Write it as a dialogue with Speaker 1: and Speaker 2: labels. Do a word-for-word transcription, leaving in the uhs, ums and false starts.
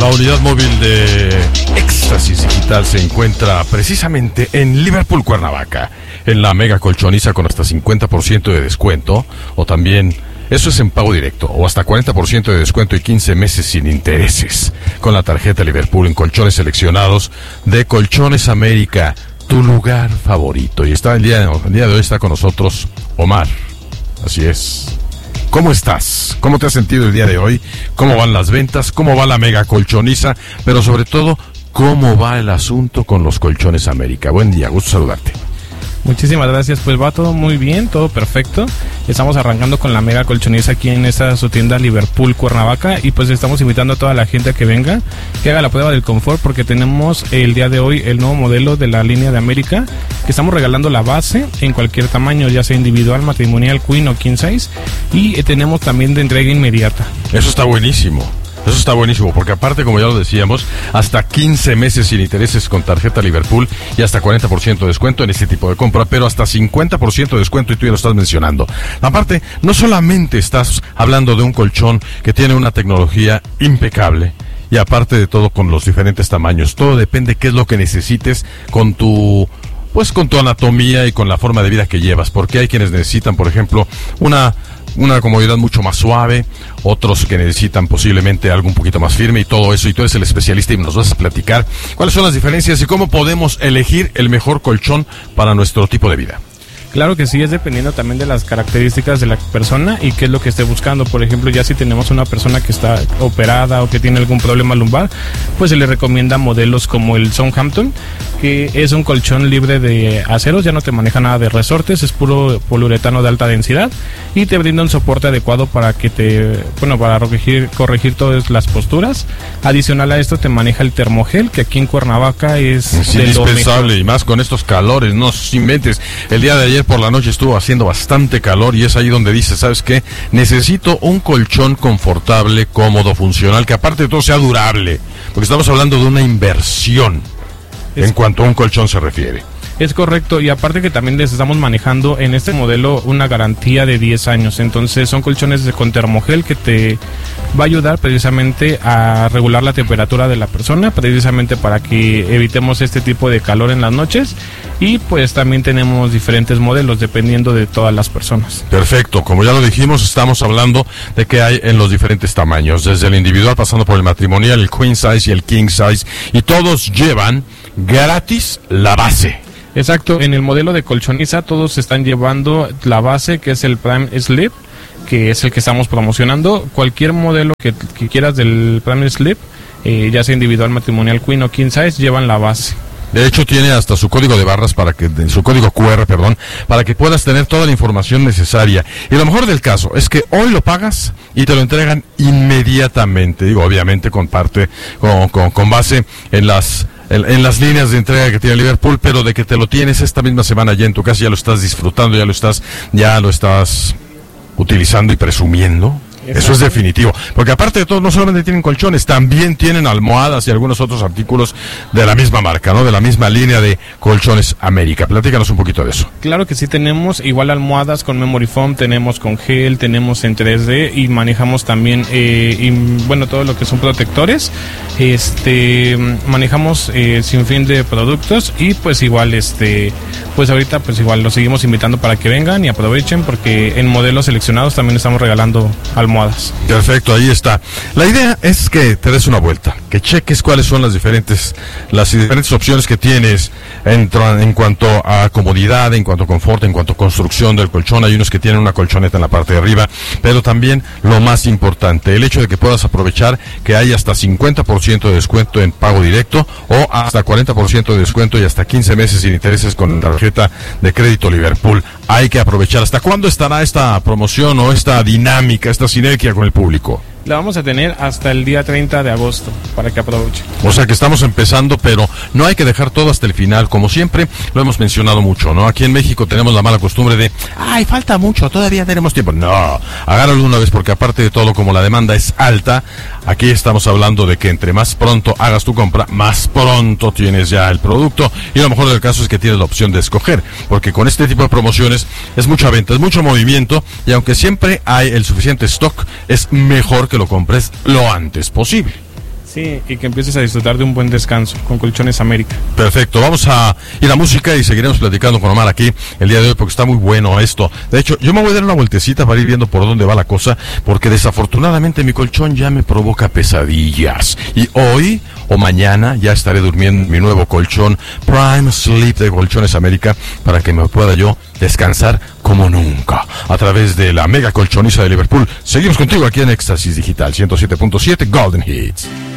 Speaker 1: La unidad móvil de Éxtasis Digital se encuentra precisamente en Liverpool, Cuernavaca, en la mega colchoniza con hasta cincuenta por ciento de descuento, o también, eso es en pago directo, o hasta cuarenta por ciento de descuento y quince meses sin intereses, con la tarjeta Liverpool en colchones seleccionados de Colchones América, tu lugar favorito. Y está el día, el día de hoy está con nosotros Omar. Así es. ¿Cómo estás? ¿Cómo te has sentido el día de hoy? ¿Cómo van las ventas? ¿Cómo va la mega colchoniza? Pero sobre todo, ¿cómo va el asunto con los Colchones América? Buen día, gusto saludarte.
Speaker 2: Muchísimas gracias, pues va todo muy bien, todo perfecto. Estamos arrancando con la mega colchoniza aquí en esta su tienda Liverpool Cuernavaca y pues estamos invitando a toda la gente a que venga, que haga la prueba del confort, porque tenemos el día de hoy el nuevo modelo de la línea de América, que estamos regalando la base en cualquier tamaño, ya sea individual, matrimonial, queen o king size, y eh, tenemos también de entrega inmediata.
Speaker 1: Eso está buenísimo. Eso está buenísimo, porque aparte, como ya lo decíamos, hasta quince meses sin intereses con tarjeta Liverpool y hasta cuarenta por ciento de descuento en este tipo de compra, pero hasta cincuenta por ciento de descuento, y tú ya lo estás mencionando. Aparte, no solamente estás hablando de un colchón que tiene una tecnología impecable, y aparte de todo con los diferentes tamaños, todo depende qué es lo que necesites con tu... pues con tu anatomía y con la forma de vida que llevas, porque hay quienes necesitan, por ejemplo, una... una comodidad mucho más suave, otros que necesitan posiblemente algo un poquito más firme y todo eso, y tú eres el especialista y nos vas a platicar cuáles son las diferencias y cómo podemos elegir el mejor colchón para nuestro tipo de vida.
Speaker 2: Claro que sí, es dependiendo también de las características de la persona y qué es lo que esté buscando. Por ejemplo, ya si tenemos una persona que está operada o que tiene algún problema lumbar, pues se le recomienda modelos como el Southampton, que es un colchón libre de aceros, ya no te maneja nada de resortes, es puro poliuretano de alta densidad y te brinda un soporte adecuado para que te, bueno, para corregir, corregir todas las posturas. Adicional a esto te maneja el Thermogel, que aquí en Cuernavaca es,
Speaker 1: es indispensable, y más con estos calores, no inventes. El día de ayer por la noche estuvo haciendo bastante calor y es ahí donde dices, ¿sabes qué? Necesito un colchón confortable, cómodo, funcional, que aparte de todo sea durable, porque estamos hablando de una inversión es, en cuanto a un colchón se refiere.
Speaker 2: Es correcto, y aparte que también les estamos manejando en este modelo una garantía de diez años, entonces son colchones de, con Thermogel, que te va a ayudar precisamente a regular la temperatura de la persona, precisamente para que evitemos este tipo de calor en las noches, y pues también tenemos diferentes modelos dependiendo de todas las personas.
Speaker 1: Perfecto, como ya lo dijimos, estamos hablando de que hay en los diferentes tamaños, desde el individual pasando por el matrimonial, el queen size y el king size, y todos llevan gratis la base.
Speaker 2: Exacto, en el modelo de colchoniza todos están llevando la base, que es el Prime Sleep, que es el que estamos promocionando. Cualquier modelo que, que quieras del Prime Sleep, eh, ya sea individual, matrimonial, queen o king size, llevan la base.
Speaker 1: De hecho, tiene hasta su código de barras para que, su código cu erre, perdón, para que puedas tener toda la información necesaria. Y lo mejor del caso es que hoy lo pagas y te lo entregan inmediatamente. Digo, obviamente con parte, con, con, con base en las En, en las líneas de entrega que tiene Liverpool, pero de que te lo tienes esta misma semana ya en tu casa, ya lo estás disfrutando, ya lo estás, ya lo estás utilizando y presumiendo. Eso es definitivo, porque aparte de todo, no solamente tienen colchones, también tienen almohadas y algunos otros artículos de la misma marca, ¿no? De la misma línea de Colchones América. Platícanos un poquito de eso.
Speaker 2: Claro que sí, tenemos igual almohadas con memory foam, tenemos con gel, tenemos en tres D y manejamos también, eh, y, bueno, todo lo que son protectores. Este, manejamos eh, sin fin de productos y pues igual, este, pues ahorita pues igual los seguimos invitando para que vengan y aprovechen, porque en modelos seleccionados también estamos regalando almohadas.
Speaker 1: Perfecto, ahí está. La idea es que te des una vuelta, que cheques cuáles son las diferentes las diferentes opciones que tienes en, en cuanto a comodidad, en cuanto a confort, en cuanto a construcción del colchón. Hay unos que tienen una colchoneta en la parte de arriba, pero también lo más importante, el hecho de que puedas aprovechar que hay hasta cincuenta por ciento de descuento en pago directo o hasta cuarenta por ciento de descuento y hasta quince meses sin intereses con la tarjeta de crédito Liverpool. Hay que aprovechar. ¿Hasta cuándo estará esta promoción o esta dinámica, esta sinergia con el público?
Speaker 2: La vamos a tener hasta el día treinta de agosto, para que aprovechen.
Speaker 1: O sea que estamos empezando, pero no hay que dejar todo hasta el final. Como siempre, lo hemos mencionado mucho, ¿no? Aquí en México tenemos la mala costumbre de, ay, falta mucho, todavía tenemos tiempo. No, agárralo de una vez, porque aparte de todo, como la demanda es alta, aquí estamos hablando de que entre más pronto hagas tu compra, más pronto tienes ya el producto. Y lo mejor del caso es que tienes la opción de escoger, porque con este tipo de promociones es mucha venta, es mucho movimiento, y aunque siempre hay el suficiente stock, es mejor que lo compres lo antes posible.
Speaker 2: Sí, y que empieces a disfrutar de un buen descanso con Colchones América.
Speaker 1: Perfecto, vamos a ir a música y seguiremos platicando con Omar aquí el día de hoy porque está muy bueno esto. De hecho, yo me voy a dar una vueltecita para ir viendo por dónde va la cosa, porque desafortunadamente mi colchón ya me provoca pesadillas. Y hoy o mañana ya estaré durmiendo en mi nuevo colchón Prime Sleep de Colchones América para que me pueda yo descansar como nunca a través de la mega colchoniza de Liverpool. Seguimos contigo aquí en Éxtasis Digital ciento siete punto siete Golden Hits.